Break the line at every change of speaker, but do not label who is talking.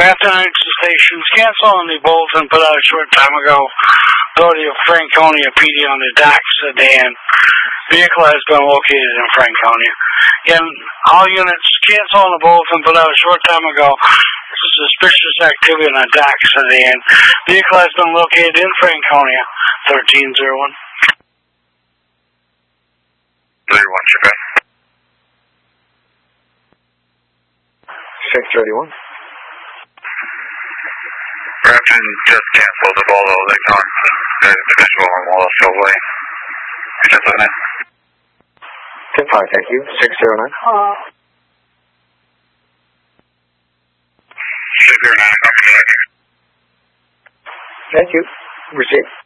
Grafton Exit Stations, cancel on the bulletin put out a short time ago. Go to your Franconia PD on the dock sedan. Vehicle has been located in Franconia. Again, all units, cancel on the bulletin put out a short time ago. Suspicious activity on a dock sedan. Vehicle has been located in Franconia. 1301.
31, Japan.
631.
Grafton just canceled the Volvo. Ignore. There's potential on Wallace Roadway. Just a minute.
10-5, thank you. 609.
609,
Thank you. Receive.